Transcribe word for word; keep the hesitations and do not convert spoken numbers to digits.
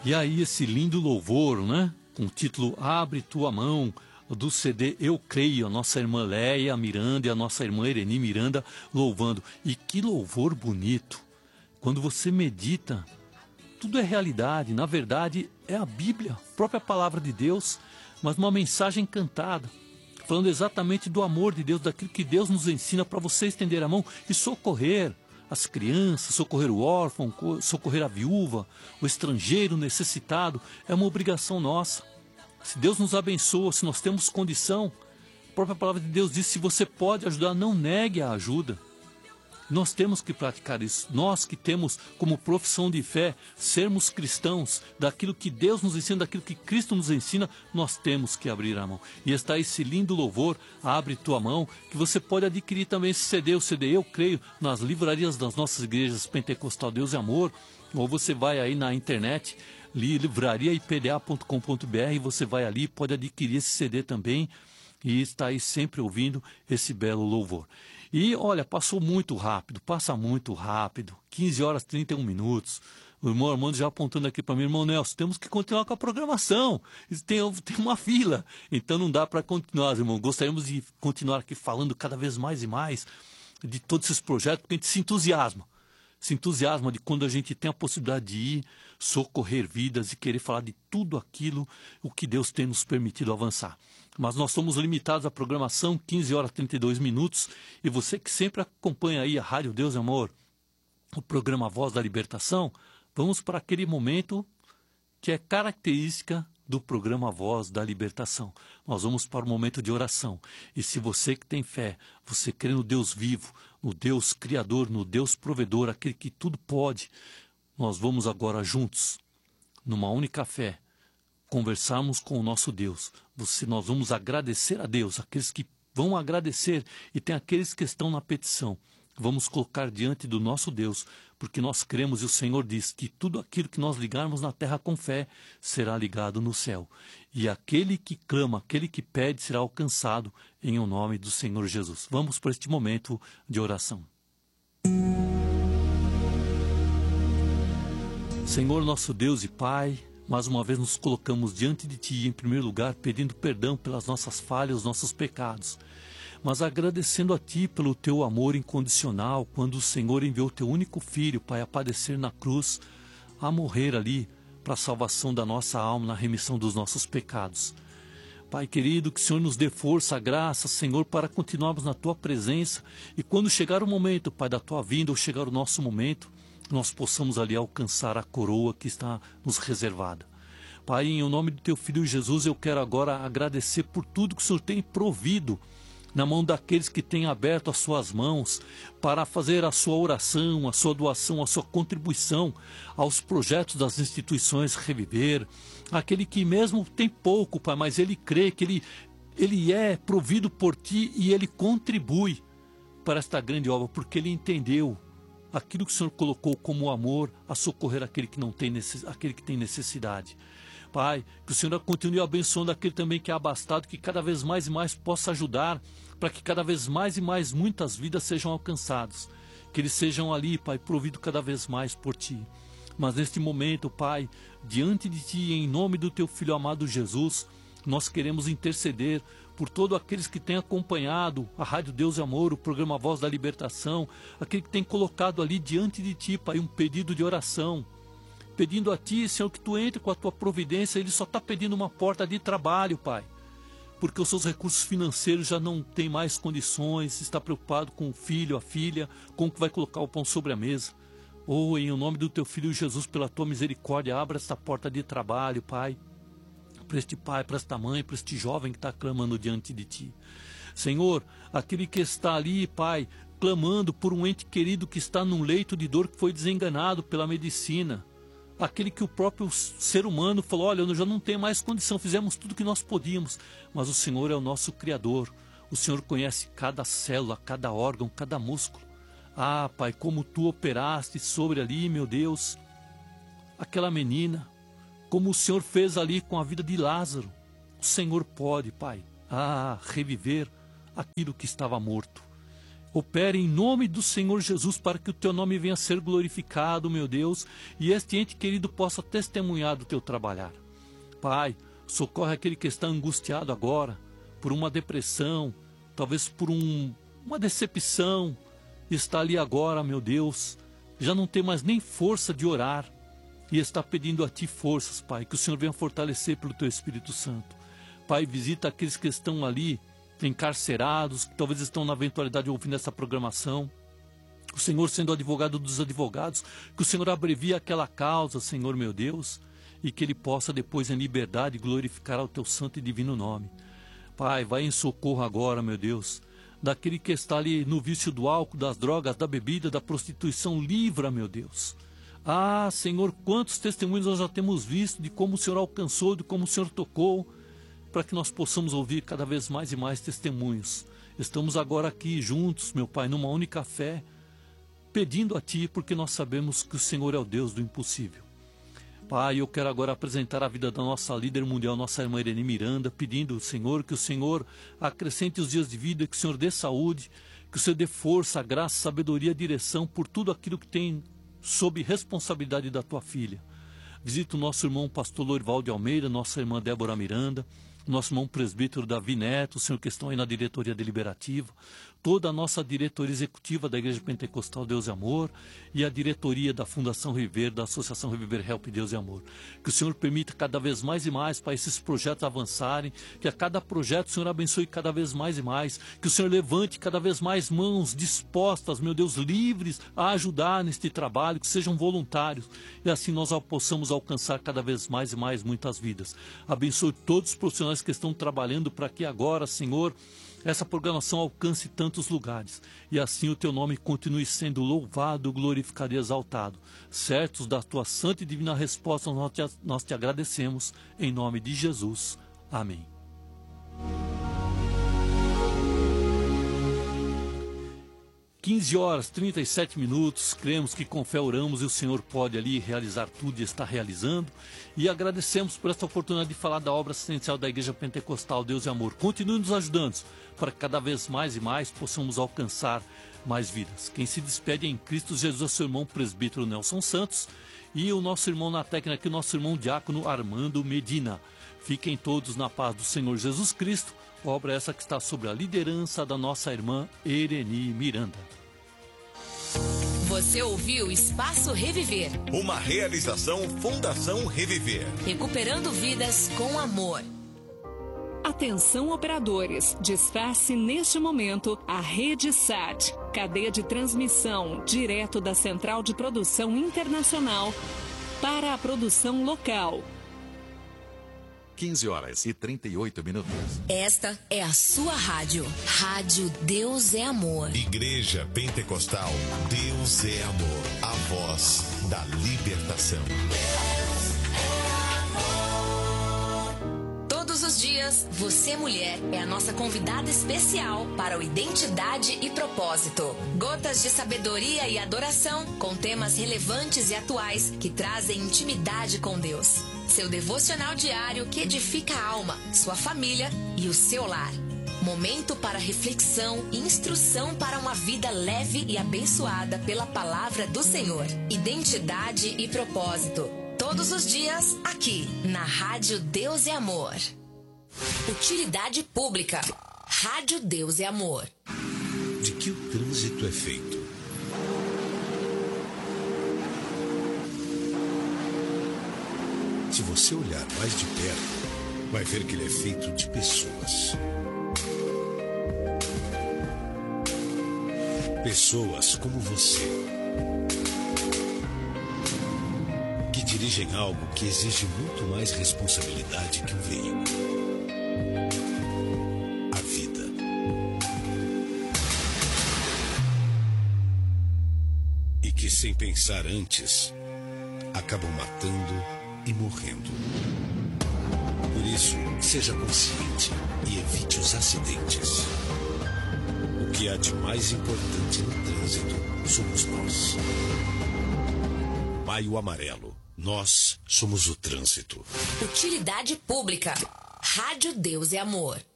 E aí esse lindo louvor, né? Com o título Abre Tua Mão, do C D Eu Creio, a nossa irmã Leia Miranda e a nossa irmã Ereni Miranda louvando. E que louvor bonito! Quando você medita, tudo é realidade, na verdade é a Bíblia, a própria palavra de Deus, mas uma mensagem cantada, falando exatamente do amor de Deus, daquilo que Deus nos ensina para você estender a mão e socorrer as crianças, socorrer o órfão, socorrer a viúva, o estrangeiro necessitado, é uma obrigação nossa. Se Deus nos abençoa, se nós temos condição, a própria palavra de Deus diz, se você pode ajudar, não negue a ajuda. Nós temos que praticar isso. Nós que temos como profissão de fé sermos cristãos, daquilo que Deus nos ensina, daquilo que Cristo nos ensina, nós temos que abrir a mão. E está esse lindo louvor, Abre Tua Mão, que você pode adquirir também esse C D, o C D Eu Creio, nas livrarias das nossas igrejas Pentecostal Deus e Amor, ou você vai aí na internet, livraria I P D A ponto com ponto B R, você vai ali, pode adquirir esse C D também, e está aí sempre ouvindo esse belo louvor. E olha, passou muito rápido, passa muito rápido, quinze horas e trinta e um minutos. O irmão Armando já apontando aqui para mim, irmão Nelson, temos que continuar com a programação, tem, tem uma fila, então não dá para continuar, irmão. Gostaríamos de continuar aqui falando cada vez mais e mais de todos esses projetos, porque a gente se entusiasma. Se entusiasma de quando a gente tem a possibilidade de ir, socorrer vidas e querer falar de tudo aquilo o que Deus tem nos permitido avançar. Mas nós somos limitados à programação, quinze horas e trinta e dois minutos, e você que sempre acompanha aí a Rádio Deus e Amor, o programa Voz da Libertação, vamos para aquele momento que é característica do programa Voz da Libertação. Nós vamos para o momento de oração. E se você que tem fé, você crê no Deus vivo, no Deus Criador, no Deus Provedor, aquele que tudo pode, nós vamos agora juntos, numa única fé, conversarmos com o nosso Deus. Você, nós vamos agradecer a Deus, aqueles que vão agradecer, e tem aqueles que estão na petição. Vamos colocar diante do nosso Deus, porque nós cremos e o Senhor diz que tudo aquilo que nós ligarmos na terra com fé será ligado no céu. E aquele que clama, aquele que pede será alcançado em o nome do Senhor Jesus. Vamos para este momento de oração. Senhor nosso Deus e Pai, mais uma vez nos colocamos diante de Ti, em primeiro lugar, pedindo perdão pelas nossas falhas, os nossos pecados, mas agradecendo a Ti pelo Teu amor incondicional, quando o Senhor enviou Teu único Filho, Pai, a padecer na cruz, a morrer ali para a salvação da nossa alma, na remissão dos nossos pecados. Pai querido, que o Senhor nos dê força, graça, Senhor, para continuarmos na Tua presença, e quando chegar o momento, Pai, da Tua vinda, ou chegar o nosso momento, nós possamos ali alcançar a coroa que está nos reservada. Pai, em nome do Teu Filho Jesus, eu quero agora agradecer por tudo que o Senhor tem provido na mão daqueles que têm aberto as suas mãos para fazer a sua oração, a sua doação, a sua contribuição aos projetos das instituições Reviver. Aquele que mesmo tem pouco, Pai, mas ele crê que ele, ele é provido por Ti e ele contribui para esta grande obra, porque ele entendeu aquilo que o Senhor colocou como amor a socorrer aquele que, não tem necess... aquele que tem necessidade. Pai, que o Senhor continue abençoando aquele também que é abastado, que cada vez mais e mais possa ajudar, para que cada vez mais e mais muitas vidas sejam alcançadas. Que eles sejam ali, Pai, providos cada vez mais por Ti. Mas neste momento, Pai, diante de Ti, em nome do Teu Filho amado Jesus, nós queremos interceder por todos aqueles que têm acompanhado a Rádio Deus e Amor, o programa Voz da Libertação, aquele que tem colocado ali diante de Ti, Pai, um pedido de oração, pedindo a Ti, Senhor, que Tu entre com a Tua providência. Ele só está pedindo uma porta de trabalho, Pai, porque os seus recursos financeiros já não têm mais condições, está preocupado com o filho, a filha, com o que vai colocar o pão sobre a mesa. Oh, em nome do Teu Filho Jesus, pela Tua misericórdia, abra esta porta de trabalho, Pai, para este pai, para esta mãe, para este jovem que está clamando diante de Ti. Senhor, aquele que está ali, Pai, clamando por um ente querido que está num leito de dor, que foi desenganado pela medicina, aquele que o próprio ser humano falou, olha, eu já não tenho mais condição, fizemos tudo o que nós podíamos, mas o Senhor é o nosso Criador, o Senhor conhece cada célula, cada órgão, cada músculo. Ah, Pai, como Tu operaste sobre ali, meu Deus, aquela menina, como o Senhor fez ali com a vida de Lázaro, o Senhor pode, Pai, ah, reviver aquilo que estava morto. Opere em nome do Senhor Jesus para que o teu nome venha a ser glorificado, meu Deus, e este ente querido possa testemunhar do teu trabalhar. Pai, socorre aquele que está angustiado agora por uma depressão, talvez por um, uma decepção, e está ali agora, meu Deus, já não tem mais nem força de orar, e está pedindo a Ti forças, Pai, que o Senhor venha fortalecer pelo Teu Espírito Santo. Pai, visita aqueles que estão ali encarcerados, que talvez estão na eventualidade ouvindo essa programação. O Senhor sendo advogado dos advogados, que o Senhor abrevie aquela causa, Senhor meu Deus, e que ele possa depois em liberdade glorificar ao Teu santo e divino nome. Pai, vai em socorro agora, meu Deus, daquele que está ali no vício do álcool, das drogas, da bebida, da prostituição, livra, meu Deus. Ah, Senhor, quantos testemunhos nós já temos visto de como o Senhor alcançou, de como o Senhor tocou, para que nós possamos ouvir cada vez mais e mais testemunhos. Estamos agora aqui juntos, meu Pai, numa única fé, pedindo a Ti, porque nós sabemos que o Senhor é o Deus do impossível. Pai, eu quero agora apresentar a vida da nossa líder mundial, nossa irmã Irene Miranda, pedindo, Senhor, que o Senhor acrescente os dias de vida, que o Senhor dê saúde, que o Senhor dê força, graça, sabedoria, direção por tudo aquilo que tem sob responsabilidade da Tua filha. Visita o nosso irmão pastor Lorival de Almeida, nossa irmã Débora Miranda, nosso irmão presbítero Davi Neto, o senhor que estão aí na diretoria deliberativa, toda a nossa diretoria executiva da Igreja Pentecostal Deus e Amor e a diretoria da Fundação Reviver, da Associação Reviver Help Deus e Amor. Que o Senhor permita cada vez mais e mais para esses projetos avançarem, que a cada projeto o Senhor abençoe cada vez mais e mais, que o Senhor levante cada vez mais mãos dispostas, meu Deus, livres a ajudar neste trabalho, que sejam voluntários, e assim nós possamos alcançar cada vez mais e mais muitas vidas. Abençoe todos os profissionais que estão trabalhando para que agora, Senhor, essa programação alcance tantos lugares e assim o Teu nome continue sendo louvado, glorificado e exaltado. Certos da Tua santa e divina resposta, nós te, nós te agradecemos em nome de Jesus. Amém. quinze horas, trinta e sete minutos, cremos que com fé oramos e o Senhor pode ali realizar tudo e está realizando. E agradecemos por esta oportunidade de falar da obra assistencial da Igreja Pentecostal Deus e Amor. Continue nos ajudando para que cada vez mais e mais possamos alcançar mais vidas. Quem se despede em Cristo Jesus é seu irmão presbítero Nelson Santos e o nosso irmão na técnica aqui, o nosso irmão diácono Armando Medina. Fiquem todos na paz do Senhor Jesus Cristo. Obra essa que está sob a liderança da nossa irmã Irene Miranda. Você ouviu Espaço Reviver. Uma realização Fundação Reviver. Recuperando vidas com amor. Atenção operadores, desface neste momento a Rede S A T, cadeia de transmissão direto da Central de Produção Internacional para a produção local. quinze horas e trinta e oito minutos. Esta é a sua rádio. Rádio Deus é Amor. Igreja Pentecostal Deus é Amor. A voz da libertação. Todos os dias, você mulher é a nossa convidada especial para o Identidade e Propósito. Gotas de sabedoria e adoração com temas relevantes e atuais que trazem intimidade com Deus. Seu devocional diário que edifica a alma, sua família e o seu lar. Momento para reflexão e instrução para uma vida leve e abençoada pela palavra do Senhor. Identidade e Propósito. Todos os dias, aqui, na Rádio Deus é Amor. Utilidade Pública. Rádio Deus é Amor. De que o trânsito é feito? Se você olhar mais de perto, vai ver que ele é feito de pessoas. Pessoas como você, que dirigem algo que exige muito mais responsabilidade que um veículo. A vida. E que, sem pensar antes, acabam matando e morrendo. Por isso, seja consciente e evite os acidentes. O que há de mais importante no trânsito somos nós. Maio Amarelo. Nós somos o trânsito. Utilidade Pública. Rádio Deus é Amor.